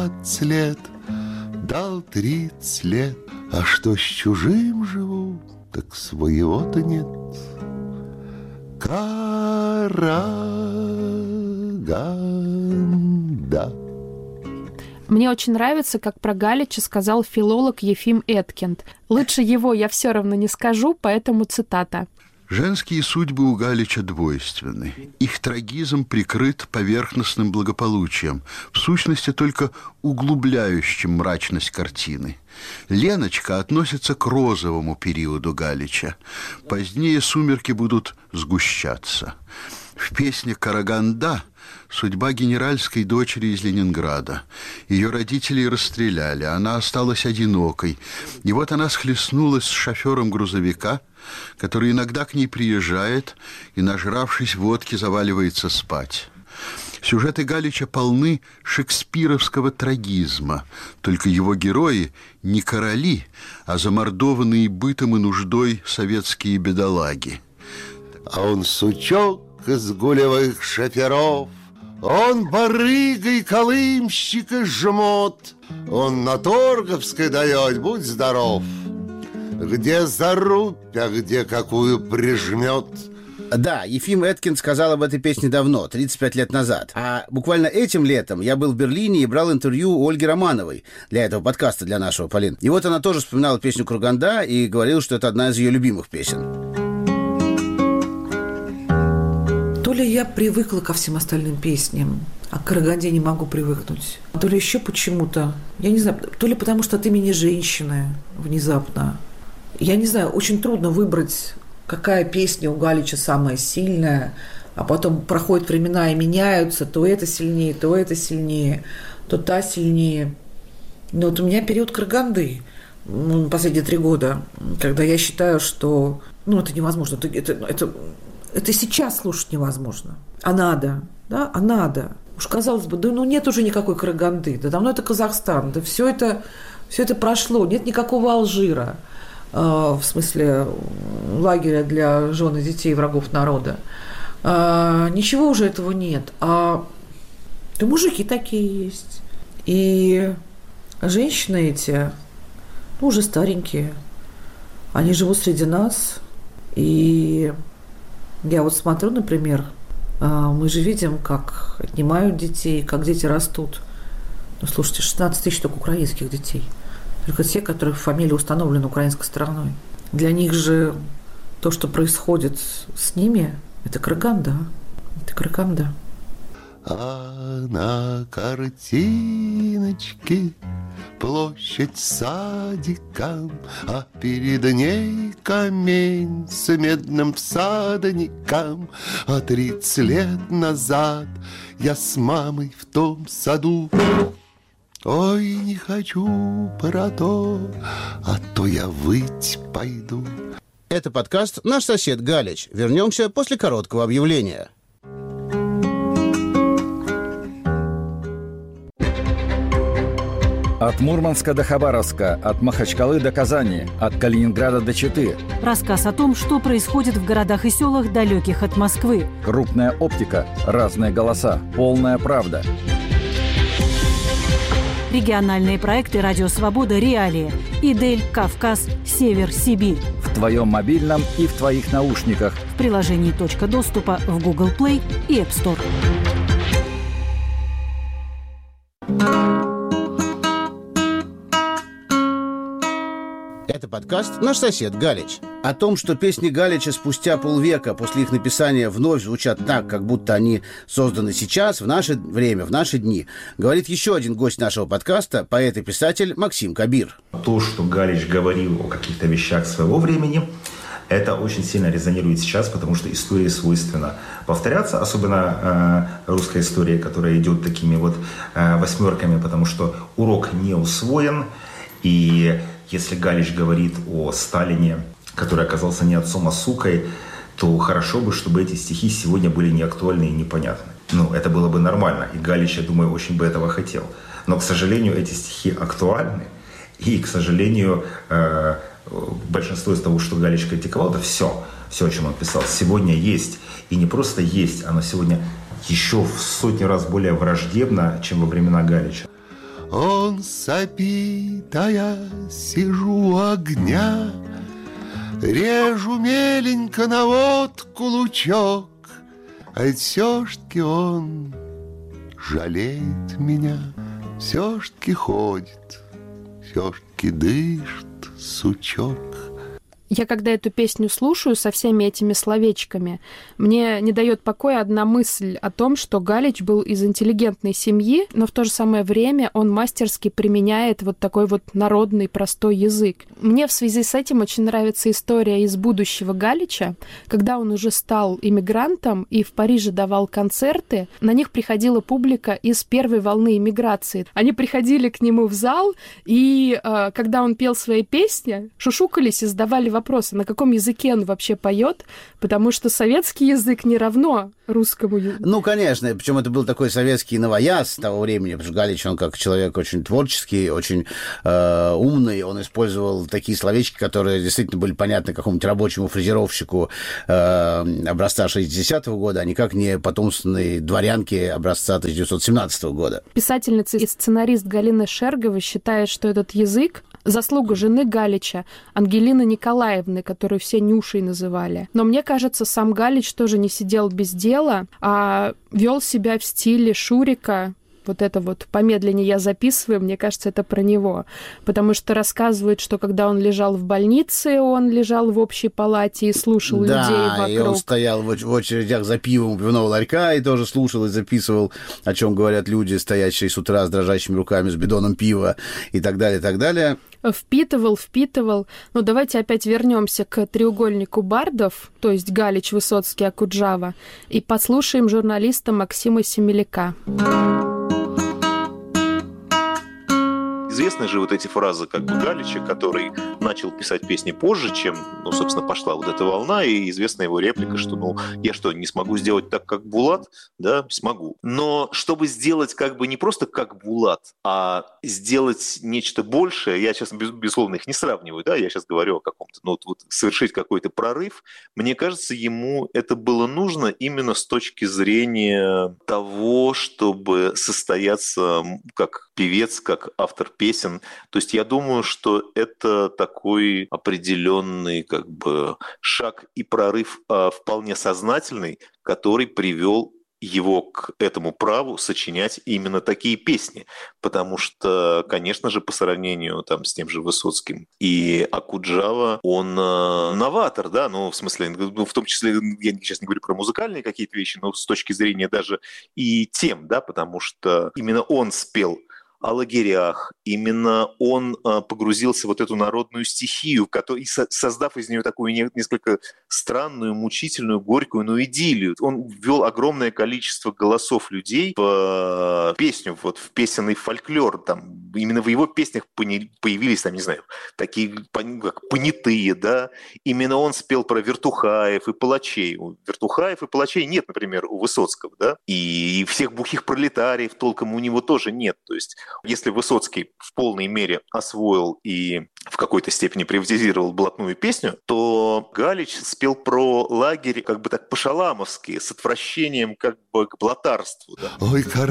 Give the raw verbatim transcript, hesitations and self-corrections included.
двадцать лет, дал тридцать лет. А что с чужим живу, так своего-то нет. Караганда. Мне очень нравится, как про Галича сказал филолог Ефим Эткинд. Лучше его я все равно не скажу, поэтому цитата. Женские судьбы у Галича двойственны. Их трагизм прикрыт поверхностным благополучием, в сущности только углубляющим мрачность картины. Леночка относится к розовому периоду Галича. Позднее сумерки будут сгущаться. В песне «Караганда» судьба генеральской дочери из Ленинграда. Ее родителей расстреляли, она осталась одинокой. И вот она схлестнулась с шофером грузовика, который иногда к ней приезжает и, нажравшись водки, заваливается спать. Сюжеты Галича полны шекспировского трагизма, только его герои не короли, а замордованные бытом и нуждой советские бедолаги. А он сучок из гулевых шоферов, он барыгой колымщика жмот, он на Торговской дает, будь здоров. Где зарубь, а где какую прижмет. Да, Ефим Эткинд сказал об этой песне давно, тридцать пять лет назад. А буквально этим летом я был в Берлине и брал интервью у Ольги Романовой для этого подкаста, для нашего, Полин. И вот она тоже вспоминала песню «Караганда» и говорила, что это одна из ее любимых песен. То ли я привыкла ко всем остальным песням, а к «Караганде» не могу привыкнуть. То ли еще почему-то, я не знаю, то ли потому, что от имени женщины внезапно. Я не знаю, очень трудно выбрать, какая песня у Галича самая сильная, а потом проходят времена и меняются, то это сильнее, то это сильнее, то та сильнее. Но вот у меня период «Караганды» последние три года, когда я считаю, что ну, это невозможно, это, это, это, это сейчас слушать невозможно. А надо, да, а надо. Уж казалось бы, да ну нет уже никакой «Караганды», да давно это Казахстан, да все это, все это прошло, нет никакого Алжира. В смысле лагеря для жен и детей врагов народа. Ничего уже этого нет. А да мужики такие есть. И женщины эти, ну, уже старенькие, они живут среди нас. И я вот смотрю, например, мы же видим, как отнимают детей, как дети растут. Ну, слушайте, шестнадцать тысяч только украинских детей. Только те, которых фамилия установлена украинской стороной. Для них же то, что происходит с ними, это Караганда. Это Караганда. А на картиночке площадь садика, а перед ней камень с медным всадником. А тридцать лет назад я с мамой в том саду. Ой, не хочу про то, а то я выть пойду. Это подкаст «Наш сосед Галич». Вернемся после короткого объявления. От Мурманска до Хабаровска, от Махачкалы до Казани, от Калининграда до Читы. Рассказ о том, что происходит в городах и селах, далеких от Москвы. Крупная оптика, разные голоса, полная правда. Региональные проекты «Радио Свобода», «Реалии», «Идель», «Кавказ», «Север», «Сибирь». В твоем мобильном и в твоих наушниках. В приложении «Точка доступа» в Google Play и App Store. Это подкаст «Наш сосед Галич». О том, что песни Галича спустя полвека после их написания вновь звучат так, как будто они созданы сейчас, в наше время, в наши дни, говорит еще один гость нашего подкаста, поэт и писатель Максим Кабир. То, что Галич говорил о каких-то вещах своего времени, это очень сильно резонирует сейчас, потому что истории свойственно повторяться, особенно э, русская история, которая идет такими вот э, восьмерками, потому что урок не усвоен, и если Галич говорит о Сталине, который оказался не отцом, а сукой, то хорошо бы, чтобы эти стихи сегодня были неактуальны и непонятны. Ну, это было бы нормально, и Галич, я думаю, очень бы этого хотел. Но, к сожалению, эти стихи актуальны, и, к сожалению, э, большинство из того, что Галич критиковал, это все, все, о чем он писал, сегодня есть. И не просто есть, оно сегодня еще в сотни раз более враждебно, чем во времена Галича. он сопит, а я сижу у огня, режу меленько на водку лучок, а все ж таки он жалеет меня, все ж таки ходит, все ж таки дышит, сучок. Я когда эту песню слушаю со всеми этими словечками, мне не дает покоя одна мысль о том, что Галич был из интеллигентной семьи, но в то же самое время он мастерски применяет вот такой вот народный простой язык. Мне в связи с этим очень нравится история из будущего Галича, когда он уже стал иммигрантом и в Париже давал концерты, на них приходила публика из первой волны иммиграции. Они приходили к нему в зал, и э, когда он пел свои песни, шушукались и задавали вопросы, на каком языке он вообще поет, потому что советский язык не равно русскому языку. Ну, конечно, причем это был такой советский новояз того времени, потому что Галич, он как человек очень творческий, очень э, умный, он использовал такие словечки, которые действительно были понятны какому-нибудь рабочему фрезеровщику э, образца шестидесятого года, а никак не потомственной дворянке образца тысяча девятьсот семнадцатого года. Писательница и сценарист Галина Шергова считает, что этот язык заслуга жены Галича, Ангелины Николаевны, которую все Нюшей называли. Но мне кажется, сам Галич тоже не сидел без дела, а вел себя в стиле Шурика. Вот это вот «помедленнее я записываю», мне кажется, это про него. Потому что рассказывают, что когда он лежал в больнице, он лежал в общей палате и слушал да, людей вокруг. Да, и он стоял в очередях за пивом у пивного ларька и тоже слушал и записывал, о чем говорят люди, стоящие с утра с дрожащими руками, с бидоном пива и так далее, и так далее. Впитывал, впитывал. Ну, давайте опять вернемся к треугольнику бардов, то есть Галич, Высоцкий, Окуджава, и послушаем журналиста Максима Семеляка. Известны же вот эти фразы как бы Галича, который начал писать песни позже, чем, ну, собственно, пошла вот эта волна, и известна его реплика, что, ну, я что, не смогу сделать так, как Булат? Да, смогу. Но чтобы сделать как бы не просто как Булат, а сделать нечто большее, я сейчас, безусловно, их не сравниваю, да, я сейчас говорю о каком-то, ну, вот совершить какой-то прорыв, мне кажется, ему это было нужно именно с точки зрения того, чтобы состояться как певец, как автор песен. То есть я думаю, что это такой определенный как бы шаг и прорыв а, вполне сознательный, который привел его к этому праву сочинять именно такие песни. Потому что, конечно же, по сравнению там, с тем же Высоцким и Окуджава, он э, новатор, да, ну, в смысле, ну, в том числе, я сейчас не говорю про музыкальные какие-то вещи, но с точки зрения даже и тем, да, потому что именно он спел о лагерях. Именно он а, погрузился в вот эту народную стихию, который, создав из нее такую несколько странную, мучительную, горькую, но идиллию. Он ввел огромное количество голосов людей в песню, вот, в песенный фольклор. Там, именно в его песнях появились, там, не знаю, такие как понятые, да. Именно он спел про вертухаев и палачей. У вертухаев и палачей нет, например, у Высоцкого, да. И всех бухих пролетариев толком у него тоже нет. То есть если Высоцкий в полной мере освоил и в какой-то степени приватизировал блатную песню, то Галич спел про лагерь как бы так по-шаламовски, с отвращением как бы к блатарству. Да? Ой,